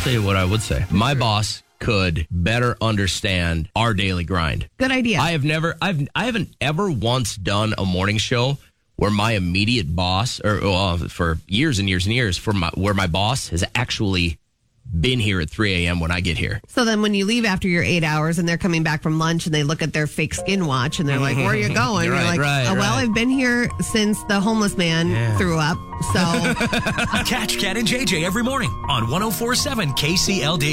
tell you what I would say. My boss could better understand our daily grind. Good idea. I haven't ever once done a morning show where my immediate boss, or for years and years and years, where my boss has actually been here at 3 a.m. when I get here. So then when you leave after your 8 hours and they're coming back from lunch and they look at their fake skin watch and they're like, where are you going? You're like, well, I've been here since the homeless man threw up. So catch Cat and JJ every morning on 104.7 KCLD.